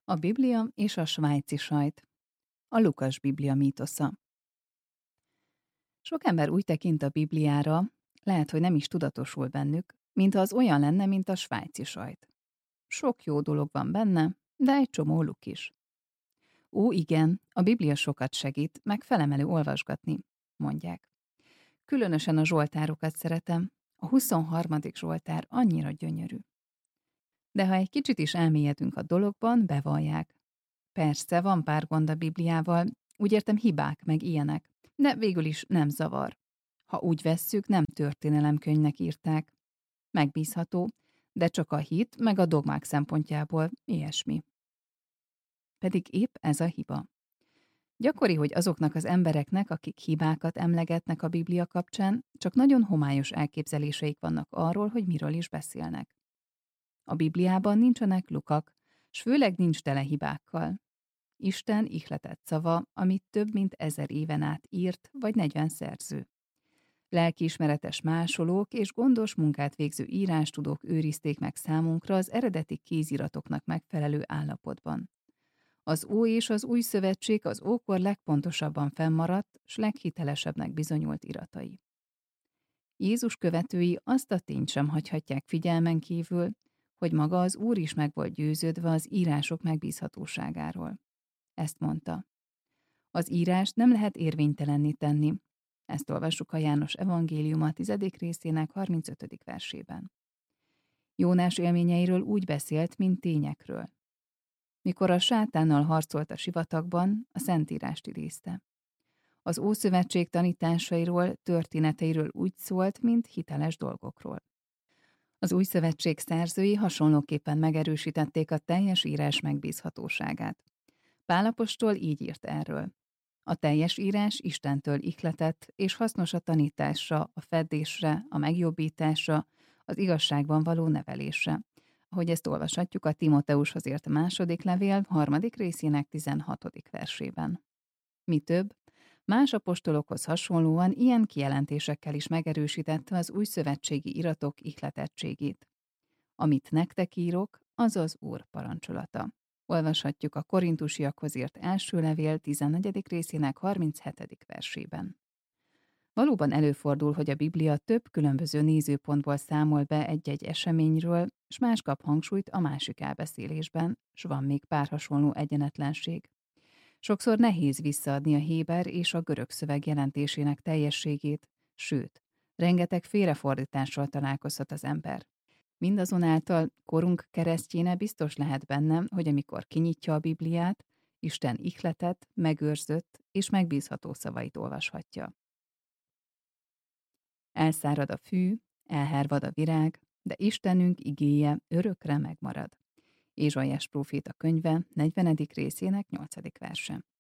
A Biblia és a svájci sajt. A Lukas Biblia mítosza. Sok ember úgy tekint a Bibliára, lehet, hogy nem is tudatosul bennük, mint az olyan lenne, mint a svájci sajt. Sok jó dolog van benne, de egy csomó luk is. Ó, igen, a Biblia sokat segít, meg felemelő olvasgatni, mondják. Különösen a zsoltárokat szeretem, a 23. zsoltár annyira gyönyörű. De ha egy kicsit is elmélyedünk a dologban, bevallják. Persze, van pár gond a Bibliával, úgy értem hibák meg ilyenek, de végül is nem zavar. Ha úgy vesszük, nem történelemkönyvnek írták. Megbízható, de csak a hit meg a dogmák szempontjából ilyesmi. Pedig épp ez a hiba. Gyakori, hogy azoknak az embereknek, akik hibákat emlegetnek a Biblia kapcsán, csak nagyon homályos elképzeléseik vannak arról, hogy miről is beszélnek. A Bibliában nincsenek lukak, s főleg nincs tele hibákkal. Isten ihletett szava, amit több mint 1000 éven át írt, vagy 40 szerző. Lelkiismeretes másolók és gondos munkát végző írástudók őrizték meg számunkra az eredeti kéziratoknak megfelelő állapotban. Az Ó és az Új Szövetség az ókor legpontosabban fennmaradt, s leghitelesebbnek bizonyult iratai. Jézus követői azt a tényt sem hagyhatják figyelmen kívül, hogy maga az Úr is meg volt győződve az írások megbízhatóságáról. Ezt mondta. Az írást nem lehet érvénytelenné tenni. Ezt olvassuk a János evangéliuma 10. részének 35. versében. Jónás élményeiről úgy beszélt, mint tényekről. Mikor a sátánnal harcolt a sivatagban, a Szentírást idézte. Az Ószövetség tanításairól, történeteiről úgy szólt, mint hiteles dolgokról. Az Új Szövetség szerzői hasonlóképpen megerősítették a teljes írás megbízhatóságát. Pál apostol így írt erről. A teljes írás Istentől ihletett, és hasznos a tanításra, a feddésre, a megjobbításra, az igazságban való nevelésre, ahogy ezt olvashatjuk a Timóteushoz írt második levél 3. részének 16. versében. Mi több, más apostolokhoz hasonlóan ilyen kijelentésekkel is megerősítette az új szövetségi iratok ihletettségét. Amit nektek írok, az az Úr parancsolata. Olvashatjuk a Korintusiakhoz írt első levél 14. részének 37. versében. Valóban előfordul, hogy a Biblia több különböző nézőpontból számol be egy-egy eseményről, s más kap hangsúlyt a másik elbeszélésben, s van még pár hasonló egyenetlenség. Sokszor nehéz visszaadni a héber és a görög szöveg jelentésének teljességét, sőt, rengeteg félrefordítással találkozhat az ember. Mindazonáltal korunk keresztjéne biztos lehet bennem, hogy amikor kinyitja a Bibliát, Isten ihletett, megőrzött és megbízható szavait olvashatja. Elszárad a fű, elhervad a virág, de Istenünk igéje örökre megmarad. Ézsaiás próféta könyve 40. részének 8. verse.